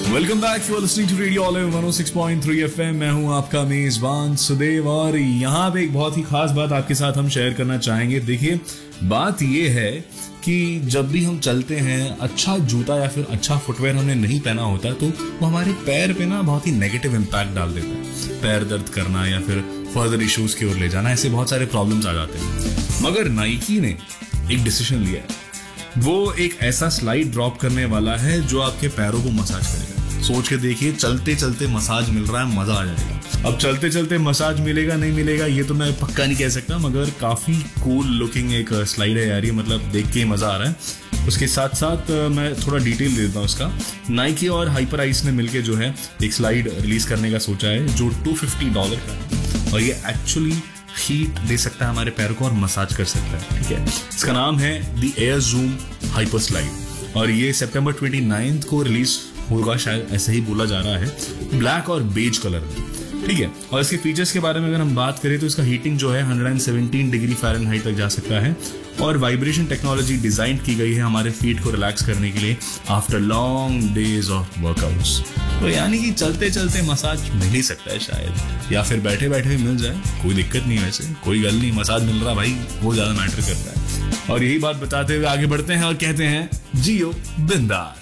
Welcome back, you are listening to radio olive 106.3 FM. मैं हूं आपका मेजबान सुदेव और यहाँ पे एक बहुत ही खास बात आपके साथ हम शेयर करना चाहेंगे। देखिए, बात ये है कि जब भी हम चलते हैं, अच्छा जूता या फिर अच्छा फुटवेयर हमने नहीं पहना होता तो वो हमारे पैर पे ना बहुत ही नेगेटिव इम्पैक्ट डाल देता है। पैर दर्द करना या फिर फर्दर इश्यूज की ओर ले जाना, ऐसे बहुत सारे प्रॉब्लम्स आ जाते हैं। मगर नाइकी ने एक डिसीजन लिया है। वो एक ऐसा स्लाइड ड्रॉप करने वाला है जो आपके पैरों को मसाज करेगा। सोच के देखिए, चलते चलते मसाज मिल रहा है, मजा आ जाएगा। अब चलते चलते मसाज मिलेगा नहीं मिलेगा ये तो मैं पक्का नहीं कह सकता, मगर काफी कूल लुकिंग एक स्लाइड है यार ये, मतलब देख के ही मजा आ रहा है। उसके साथ साथ मैं थोड़ा डिटेल दे देता हूँ उसका। नाइकी और हाइपर आइस ने मिलकर जो है एक स्लाइड रिलीज करने का सोचा है जो $250 का है, और ये एक्चुअली हीट दे सकता है हमारे पैर को और मसाज कर सकता है। ठीक है, इसका नाम है the air zoom hyper slide और ये सितंबर 29 को रिलीज होगा, शायद ऐसे ही बोला जा रहा है। ब्लैक और बेज कलर में, ठीक है। और इसके फीचर्स के बारे में अगर हम बात करें तो इसका हीटिंग जो है 117 डिग्री फ़ारेनहाइट तक जा सकता है और वाइब्रेशन टेक्नोलॉजी डिजाइन की गई है हमारे फीट को रिलैक्स करने के लिए after long days of workouts. तो यानी कि चलते चलते मसाज मिल ही सकता है शायद, या फिर बैठे बैठे भी मिल जाए, कोई दिक्कत नहीं। वैसे कोई गल नहीं, मसाज मिल रहा भाई, वो ज्यादा मैटर करता है। और यही बात बताते हुए आगे बढ़ते हैं और कहते हैं जियो बिंदास।